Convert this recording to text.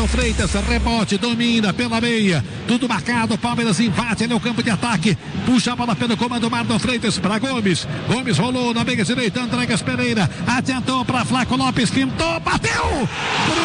Marlon Freitas, rebote, domina pela meia. Tudo marcado, Palmeiras invade ali o campo de ataque. Puxa a bola pelo comando Marlon Freitas para Gomes. Gomes rolou na meia direita, Andréas Pereira. Adiantou para Flaco Lopes, quintou, bateu!